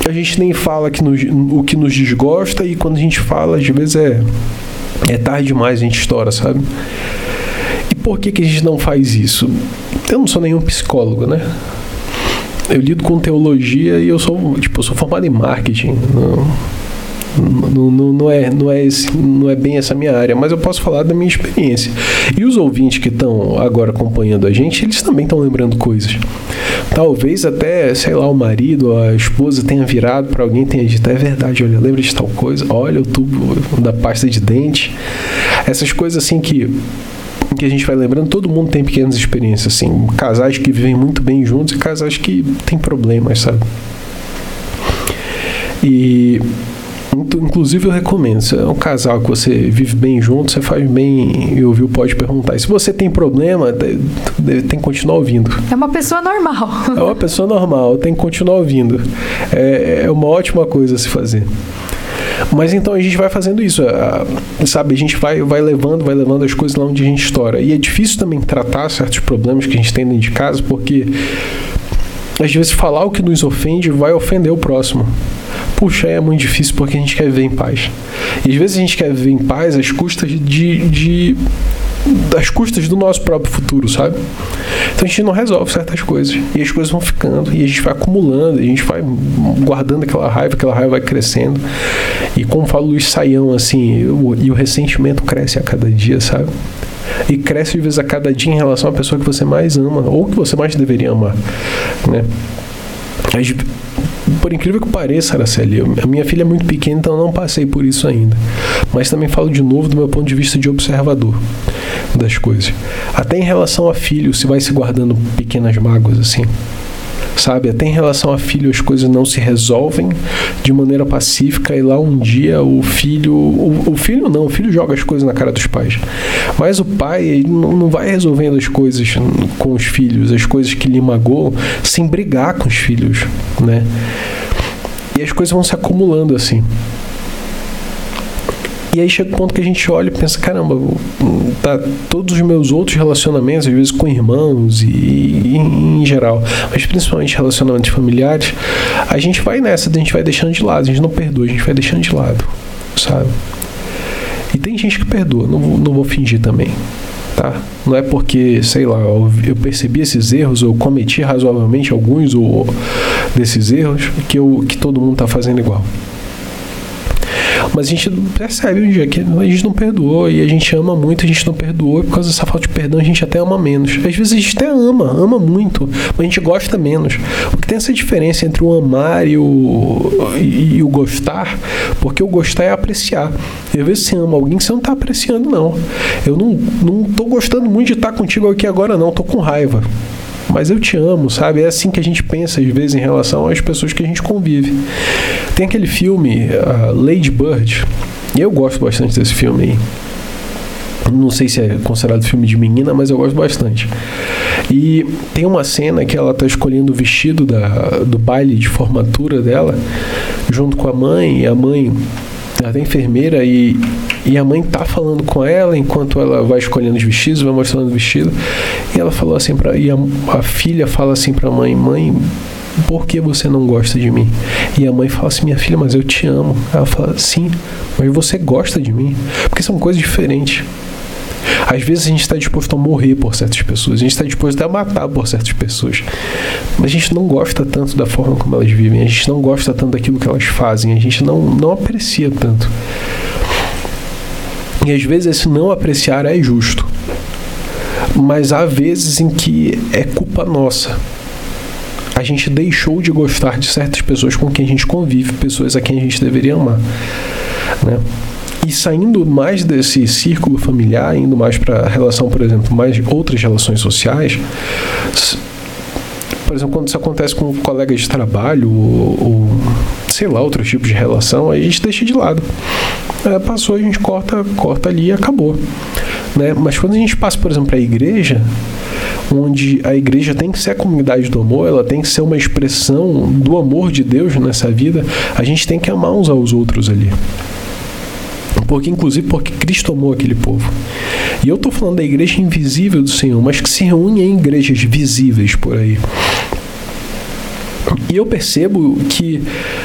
a gente nem fala o que nos desgosta, e quando a gente fala, às vezes é tarde demais, a gente estoura, sabe? E por que a gente não faz isso? Eu não sou nenhum psicólogo, né? Eu lido com teologia e eu sou formado em marketing. Não é bem essa minha área, mas eu posso falar da minha experiência. E os ouvintes que estão agora acompanhando a gente, eles também estão lembrando coisas. Talvez até, sei lá, o marido, a esposa tenha virado para alguém e tenha dito: é verdade, olha, lembra de tal coisa? Olha o tubo da pasta de dente. Essas coisas assim que a gente vai lembrando. Todo mundo tem pequenas experiências, assim. Casais que vivem muito bem juntos e casais que têm problemas, sabe? E inclusive eu recomendo, se é um casal que você vive bem junto, você faz bem e ouvir, pode perguntar. E se você tem problema, tem que continuar ouvindo. É uma pessoa normal. É uma pessoa normal, tem que continuar ouvindo. É uma ótima coisa a se fazer. Mas então a gente vai fazendo isso, sabe? A gente vai levando as coisas lá onde a gente estoura. E é difícil também tratar certos problemas que a gente tem dentro de casa, porque às vezes falar o que nos ofende vai ofender o próximo. Puxa, é muito difícil porque a gente quer viver em paz. E às vezes a gente quer viver em paz às custas das custas do nosso próprio futuro, sabe? Então a gente não resolve certas coisas. E as coisas vão ficando, e a gente vai acumulando, e a gente vai guardando aquela raiva vai crescendo. E como fala o Luiz Saião, assim, o ressentimento cresce a cada dia, sabe? E cresce às vezes a cada dia em relação à pessoa que você mais ama, ou que você mais deveria amar, né? Por incrível que pareça, Araceli, a minha filha é muito pequena, então eu não passei por isso ainda. Mas também falo de novo do meu ponto de vista de observador das coisas. Até em relação a filho, se vai se guardando pequenas mágoas, assim. Sabe? Até em relação a filho, as coisas não se resolvem de maneira pacífica, e lá um dia o filho joga as coisas na cara dos pais. Mas o pai, ele não vai resolvendo as coisas com os filhos, as coisas que lhe magoam, sem brigar com os filhos, né? E as coisas vão se acumulando assim. E aí chega o ponto que a gente olha e pensa: caramba, tá, todos os meus outros relacionamentos, às vezes com irmãos e em geral, mas principalmente relacionamentos familiares, a gente vai nessa, a gente vai deixando de lado, a gente não perdoa, a gente vai deixando de lado, sabe? E tem gente que perdoa, não vou fingir também, tá? Não é porque, sei lá, eu percebi esses erros, ou cometi razoavelmente alguns desses erros, que todo mundo tá fazendo igual. Mas a gente percebe um dia que a gente não perdoou, e a gente ama muito, a gente não perdoou, e por causa dessa falta de perdão a gente até ama menos. Às vezes a gente até ama muito, mas a gente gosta menos. Porque tem essa diferença entre o amar e o gostar, porque o gostar é apreciar. E às vezes você ama alguém que você não está apreciando, não. Eu não estou gostando muito de estar contigo aqui agora, não, estou com raiva. Mas eu te amo, sabe? É assim que a gente pensa, às vezes, em relação às pessoas que a gente convive. Tem aquele filme, Lady Bird, e eu gosto bastante desse filme aí. Não sei se é considerado filme de menina, mas eu gosto bastante. E tem uma cena que ela está escolhendo o vestido do baile de formatura dela, junto com a mãe, e a mãe... Ela é enfermeira, e a mãe tá falando com ela enquanto ela vai escolhendo os vestidos, vai mostrando o vestido. E ela falou assim e a filha fala assim pra mãe: mãe, por que você não gosta de mim? E a mãe fala assim: minha filha, mas eu te amo. Ela fala: sim, mas você gosta de mim? Porque são coisas diferentes. Às vezes a gente está disposto a morrer por certas pessoas, a gente está disposto a matar por certas pessoas, mas a gente não gosta tanto da forma como elas vivem, a gente não gosta tanto daquilo que elas fazem, a gente não aprecia tanto. E às vezes esse não apreciar é justo, mas há vezes em que é culpa nossa. A gente deixou de gostar de certas pessoas com quem a gente convive, pessoas a quem a gente deveria amar, né? E saindo mais desse círculo familiar, indo mais para a relação, por exemplo, mais outras relações sociais, por exemplo, quando isso acontece com colegas de trabalho ou sei lá, outros tipos de relação, aí a gente deixa de lado. Passou, a gente corta ali e acabou, né? Mas quando a gente passa, por exemplo, para a igreja, onde a igreja tem que ser a comunidade do amor, ela tem que ser uma expressão do amor de Deus nessa vida, a gente tem que amar uns aos outros ali. Inclusive porque Cristo amou aquele povo. E eu estou falando da igreja invisível do Senhor, mas que se reúne em igrejas visíveis por aí. E eu percebo que